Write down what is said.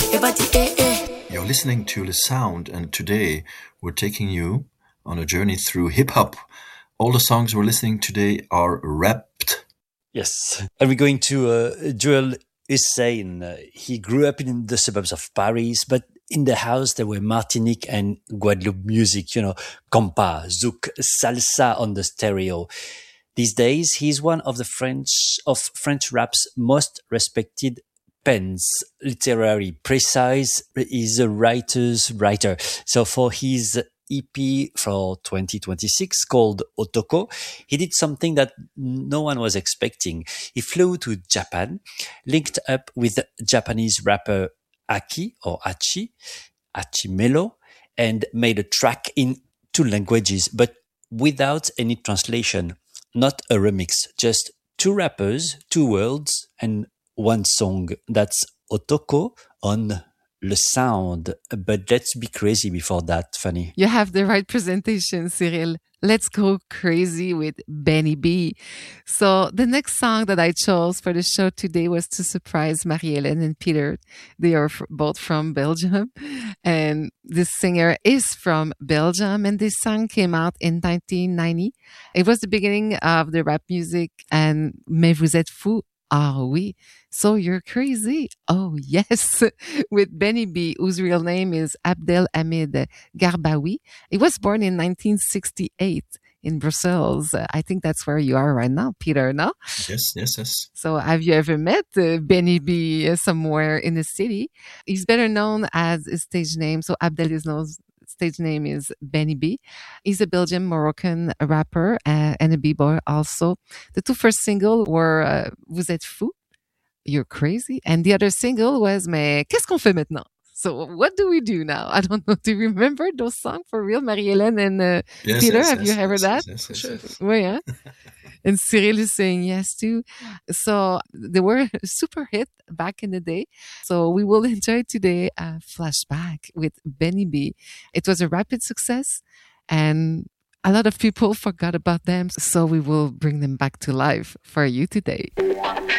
your body, eh, eh. You're listening to The Sound, and today we're taking you on a journey through hip-hop. All the songs we're listening today are rapped. Yes. And we're going to Joel Hussein. He grew up in the suburbs of Paris, but in the house there were Martinique and Guadeloupe music, compa, zouk, salsa on the stereo. These days, he's one of French rap's most respected pens, literary precise. He's a writer's writer. So for his EP for 2026 called Otoko, he did something that no one was expecting. He flew to Japan, linked up with Japanese rapper Aki or Achi Melo, and made a track in 2 languages, but without any translation. Not a remix, just 2 rappers, 2 worlds, and 1 song. That's Otoko on Le Sound. But let's be crazy before that, Fanny. You have the right presentation, Cyril. Let's go crazy with Benny B. So the next song that I chose for the show today was to surprise Marie-Hélène and Peter. They are both from Belgium, and this singer is from Belgium, and this song came out in 1990. It was the beginning of the rap music, and Mais vous êtes fou? Ah oui. So you're crazy. Oh yes. With Benny B, whose real name is Abdelhamid Garbaoui. He was born in 1968 in Brussels. I think that's where you are right now, Peter, no? Yes. So have you ever met Benny B somewhere in the city? He's better known as his stage name. So Abdelhamid's stage name is Benny B. He's a Belgian-Moroccan rapper and a b-boy also. The 2 first singles were Vous êtes fou? You're crazy. And the other single was Mais qu'est-ce qu'on fait maintenant? So what do we do now? I don't know. Do you remember those songs for real, Marie-Hélène and Peter? Have you heard that? Yes. Well, yeah. And Cyril is saying yes too. So they were super hit back in the day. So we will enjoy today a flashback with Benny B. It was a rapid success, and a lot of people forgot about them. So we will bring them back to life for you today.